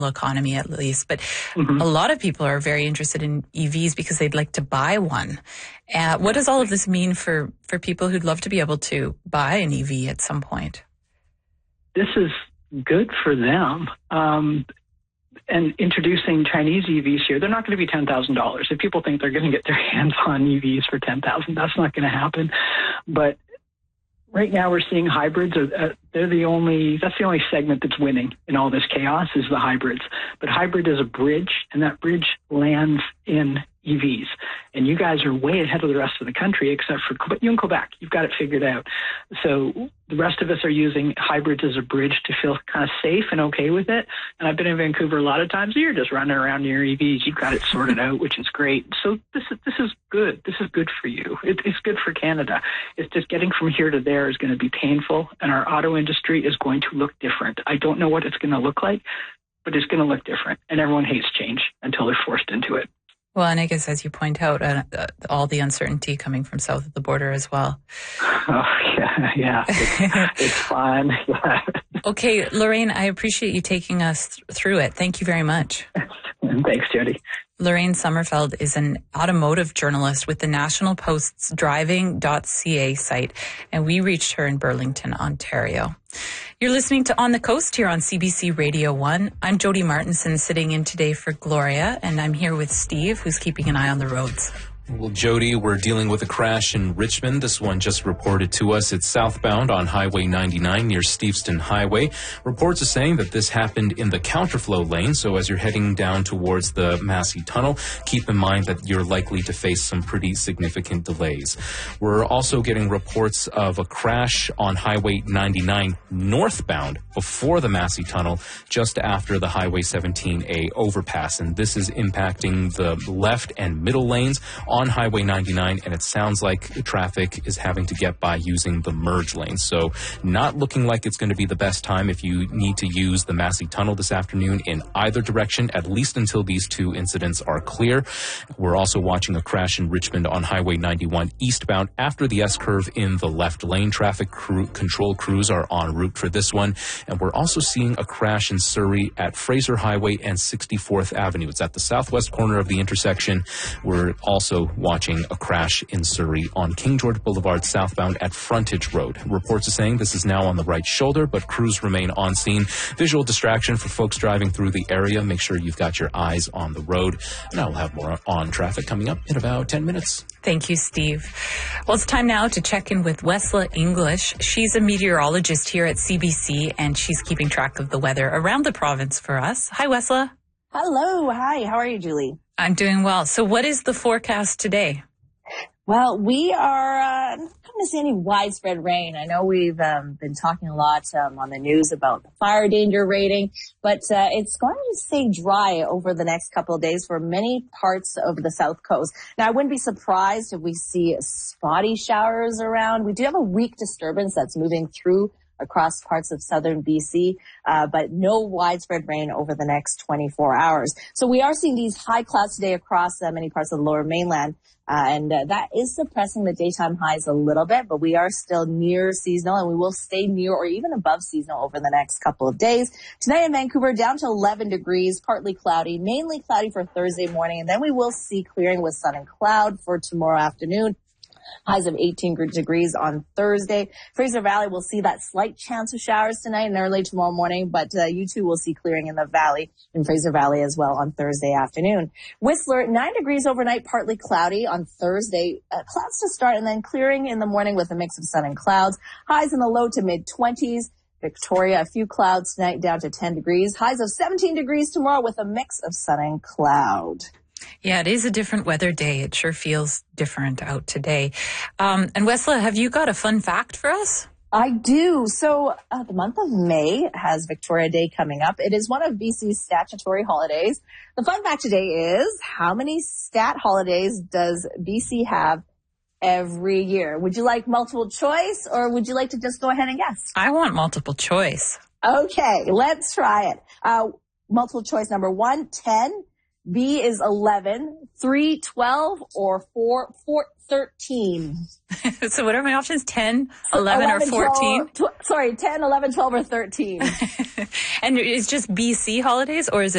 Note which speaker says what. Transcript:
Speaker 1: economy at least. But a lot of people are very interested in EVs because they'd like to buy one. What does all of this mean for people who'd love to be able to buy an EV at some point?
Speaker 2: This is good for them. And introducing Chinese EVs here, they're not going to be $10,000. If people think they're going to get their hands on EVs for $10,000, that's not going to happen. But right now we're seeing hybrids. That's the only segment that's winning in all this chaos is the hybrids. But hybrid is a bridge, and that bridge lands in EVs. And you guys are way ahead of the rest of the country, except for you and Quebec. You've got it figured out. So the rest of us are using hybrids as a bridge to feel kind of safe and okay with it. And I've been in Vancouver a lot of times. You're just running around in your EVs. You've got it sorted out, which is great. So this is good. This is good for you. It's good for Canada. It's just getting from here to there is going to be painful, and our auto industry is going to look different. I don't know what it's going to look like, but it's going to look different. And everyone hates change until they're forced into it.
Speaker 1: Well, and I guess as you point out, all the uncertainty coming from south of the border as well.
Speaker 2: Oh, yeah. It's fun. Yeah.
Speaker 1: Okay, Lorraine, I appreciate you taking us through it. Thank you very much.
Speaker 2: Thanks, Jody.
Speaker 1: Lorraine Sommerfeld is an automotive journalist with the National Post's driving.ca site, and we reached her in Burlington, Ontario. You're listening to On the Coast here on CBC Radio 1. I'm Jody Martinson, sitting in today for Gloria, and I'm here with Steve, who's keeping an eye on the roads.
Speaker 3: Well, Jody, we're dealing with a crash in Richmond. This one just reported to us. It's southbound on Highway 99 near Steveston Highway. Reports are saying that this happened in the counterflow lane. So as you're heading down towards the Massey Tunnel, keep in mind that you're likely to face some pretty significant delays. We're also getting reports of a crash on Highway 99 northbound before the Massey Tunnel, just after the Highway 17A overpass. And this is impacting the left and middle lanes on Highway 99, and it sounds like traffic is having to get by using the merge lane. So not looking like it's going to be the best time if you need to use the Massey Tunnel this afternoon in either direction, at least until these two incidents are clear. We're also watching a crash in Richmond on Highway 91 eastbound after the S-curve in the left lane. Traffic control crews are en route for this one. And we're also seeing a crash in Surrey at Fraser Highway and 64th Avenue. It's at the southwest corner of the intersection. We're also watching a crash in Surrey on King George Boulevard southbound at Frontage Road. Reports are saying this is now on the right shoulder, but crews remain on scene. Visual distraction for folks driving through the area. Make sure you've got your eyes on the road. And I'll have more on traffic coming up in about 10 minutes.
Speaker 1: Thank you, Steve. Well, it's time now to check in with Wesla English. She's a meteorologist here at CBC, and she's keeping track of the weather around the province for us. Hi, Wesla.
Speaker 4: Hello. Hi. How are you, Julie?
Speaker 1: I'm doing well. So what is the forecast today?
Speaker 4: Well, we are not going to see any widespread rain. I know we've been talking a lot on the news about the fire danger rating, but it's going to stay dry over the next couple of days for many parts of the South Coast. Now, I wouldn't be surprised if we see spotty showers around. We do have a weak disturbance that's moving through across parts of southern BC, but no widespread rain over the next 24 hours. So we are seeing these high clouds today across many parts of the lower mainland, and that is suppressing the daytime highs a little bit, but we are still near seasonal, and we will stay near or even above seasonal over the next couple of days. Tonight in Vancouver, down to 11 degrees, partly cloudy, mainly cloudy for Thursday morning, and then we will see clearing with sun and cloud for tomorrow afternoon. Highs of 18 degrees on Thursday. Fraser Valley will see that slight chance of showers tonight and early tomorrow morning, but you too will see clearing in the valley, in Fraser Valley as well on Thursday afternoon. Whistler, 9 degrees overnight, partly cloudy on Thursday. Clouds to start and then clearing in the morning with a mix of sun and clouds. Highs in the low to mid-20s. Victoria, a few clouds tonight down to 10 degrees. Highs of 17 degrees tomorrow with a mix of sun and cloud.
Speaker 1: Yeah, it is a different weather day. It sure feels different out today. And Wesla, have you got a fun fact for us?
Speaker 4: I do. So the month of May has Victoria Day coming up. It is one of BC's statutory holidays. The fun fact today is, how many stat holidays does BC have every year? Would you like multiple choice, or would you like to just go ahead and guess?
Speaker 1: I want multiple choice.
Speaker 4: Okay, let's try it. Multiple choice number 1, 10. B is 11, 3, 12, or 4, 13.
Speaker 1: So what are my options? 10, 11, or 14?
Speaker 4: 10, 11, 12, or 13.
Speaker 1: And it's just BC holidays, or is it